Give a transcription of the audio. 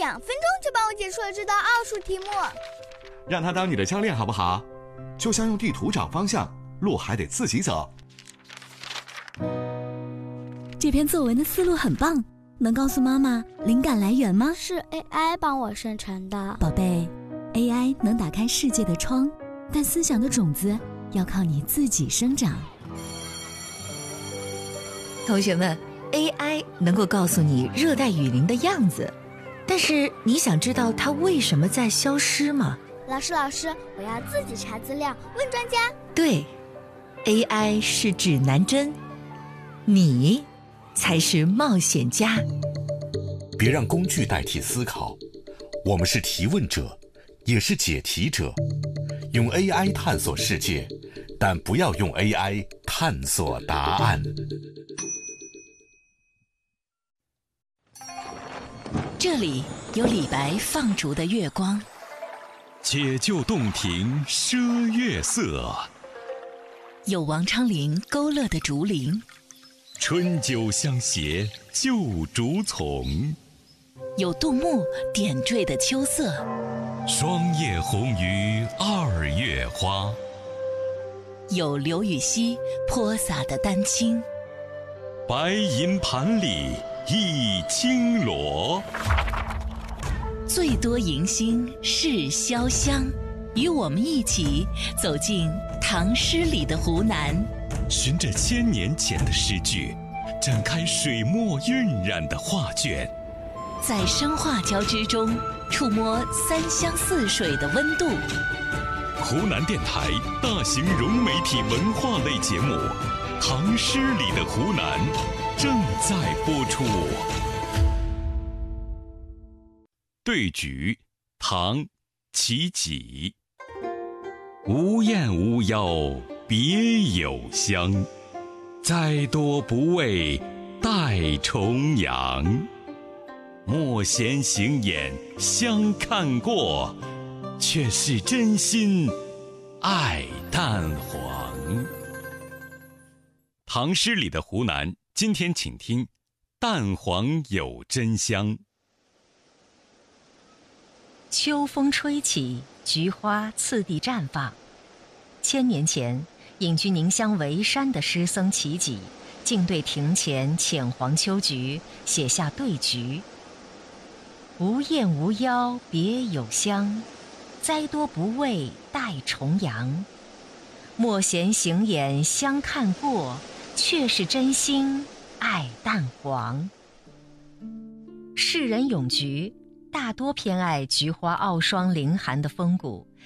2分钟就帮我解出了这道奥数题目。 让他当你的教练好不好？就像用地图找方向，路还得自己走。 这篇作文的思路很棒，能告诉妈妈灵感来源吗？ 是 AI 帮我生成的。 宝贝， AI 能打开世界的窗，但思想的种子要靠你自己生长。 同学们， AI 能够告诉你热带雨林的样子，但是你想知道它为什么在消失吗？ 老师，我要自己查资料，问专家。 对， AI 是指南针，你才是冒险家。 别让工具代替思考，我们是提问者，也是解题者。用 AI 探索世界，但不要用 AI 探索答案。 这里有李白放逐的月光， 解救洞庭赊月色， 有王昌龄勾勒的竹林， 春酒相携旧竹丛， 有杜牧点缀的秋色， 霜叶红于二月花， 有刘禹锡泼洒的丹青， 白银盘里一青螺。 最多迎新是潇湘，与我们一起走进唐诗里的湖南， 循着1000年前的诗句，展开水墨晕染的画卷， 在生化交织中触摸三湘四水的温度。 湖南电台大型融媒体文化类节目《唐诗里的湖南》正在播出。对局，唐，齐己。无厌无邀别有乡，灾多不畏待重阳。莫嫌行眼相看过，却是真心爱淡黄。唐诗里的湖南，今天请听淡黄有真香。 秋风吹起，菊花次第绽放。1000年前，隐居宁乡维山的诗僧齐己，竟对庭前浅黄秋菊写下对局：无厌无邀别有乡，灾多不畏待重阳。莫嫌行眼相看过，却是真心爱淡黄。世人咏菊，大多偏爱菊花傲霜凌寒的风骨，